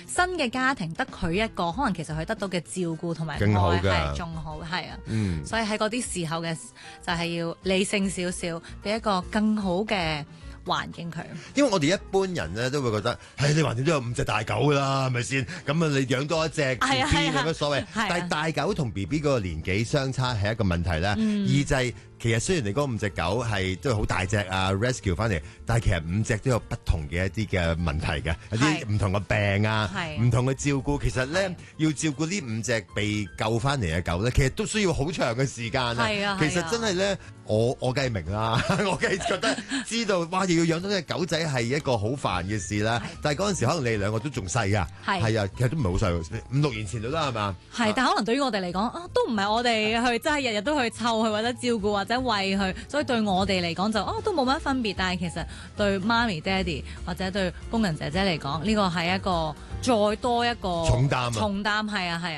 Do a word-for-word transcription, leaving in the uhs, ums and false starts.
新嘅家庭得佢一個，可能其實佢得到嘅照顧同埋愛係仲好，係啊。 嗯， 所以喺嗰啲時候嘅就係要理性少少，俾一個更好嘅環境佢。 因為我哋一般人咧都會覺得，係你橫掂都有五隻大狗啦，係咪先？咁啊，你養多一隻 B B 有乜所謂？但係大狗同 B B 嗰個年紀相差係一個問題啦。 嗯、 二就係其實雖然你嗰五隻狗係都係好大隻啊 rescue 翻嚟，但係其實五隻都有不同嘅一啲嘅問題嘅，有啲唔同嘅病啊，唔同嘅照顧。其實咧要照顧呢五隻被救翻嚟嘅狗咧，其實都需要好長嘅時間啊。其實真係咧，我我梗係明啦，我梗係覺得知道哇，要養到隻狗仔係一個好煩嘅事啦。但係嗰陣時可能你哋兩個都仲細啊，係啊，其實都唔係好細，五六年前到啦係嘛？係， 但係可能對於我哋嚟講啊，都唔係我哋去真係日日都去湊佢或者照顧或者餵佢，所以對我哋嚟講就啊都冇乜分別。但係其實對媽咪、爹哋或者對工人姐姐嚟講，呢個係一個再多一個重擔啊！ 重擔係啊係啊。